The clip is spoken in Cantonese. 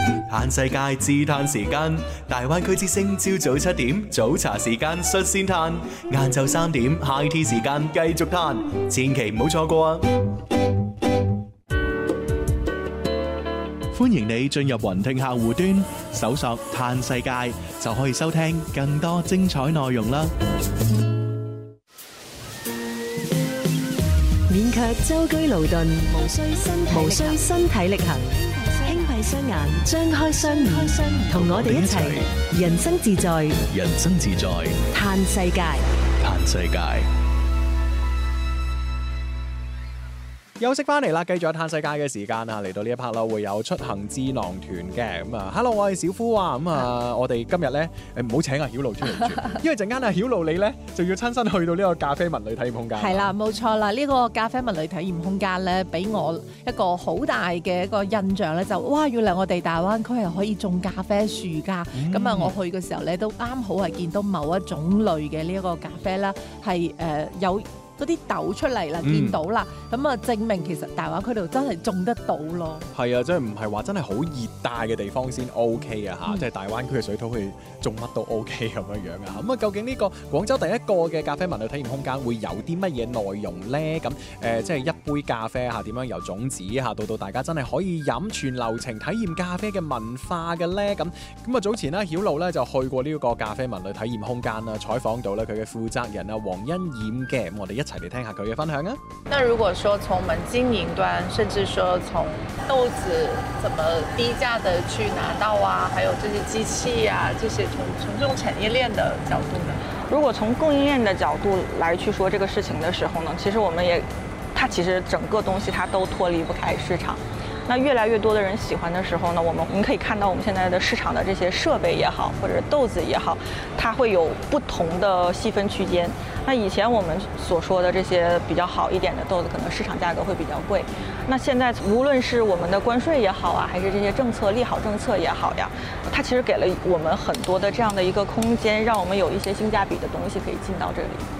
嘆世界自嘆時間，大灣區之聲朝早7點早茶時間率先嘆，晏晝3點 High Tea 時間繼續嘆，千祈唔好錯過啊！歡迎你進入雲聽客戶端，搜索嘆世界就可以收聽更多精彩內容啦！ 免卻舟車勞頓，無需身體力行。輕閉雙眼，張開雙眼，同我哋一齊人生自在， 人生自在， 嘆世界， 嘆世界。 休息翻嚟啦，繼續有嘆世界嘅時間啊！嚟到呢一 part 啦，會有出行智囊團嘅咁啊。Hello， 我係小夫啊。咁啊，我哋今日咧唔好請阿曉露出嚟住，因為陣間阿曉露你咧就要親身去到呢個咖啡文旅體驗空間。 係啦，冇錯啦，呢個咖啡文旅體驗空間咧，俾我一個好大嘅一個印象咧，就哇，原來我哋大灣區係可以種咖啡樹㗎。咁啊，我去嘅時候咧，都啱好係見到某一種類嘅呢一個咖啡啦，係有嗰啲豆出嚟啦，見到啦，咁啊證明其實大灣區度真係種得到咯。 係啊，即係唔係話真係好熱帶嘅地方先 OK 啊嚇，即係大灣區嘅水土去種乜都 OK 咁樣樣啊。咁啊，究竟呢個廣州第一個嘅咖啡文旅體驗空間會有啲乜嘢內容咧？咁即係一杯咖啡嚇點樣由種子嚇到大家真係可以飲全流程體驗咖啡嘅文化嘅咧？咁啊早前咧曉露咧就去過呢個咖啡文旅體驗空間啦，採訪到咧佢嘅負責人啊黃欣冉嘅，咁我哋一齊嚟聽下佢嘅分享啊！ 那如果說從我們經營端，甚至說從豆子怎麼低價的去拿到啊，還有這些機器啊，這些從這種產業鏈的角度呢？ 如果從供應鏈的角度來去說這個事情的時候呢，其實我們它其實整個東西它都脫離不開市場。那越來越多的人喜歡的時候呢，我們可以看到我們現在的市場的這些設備也好，或者豆子也好，它會有不同的細分區間。那以前我們所說的這些比較好一點的豆子，可能市場價格會比較貴。那現在無論是我們的關稅也好啊，還是這些政策利好政策也好呀，它其實給了我們很多的這樣的一個空間，讓我們有一些性價比的東西可以進到這裡。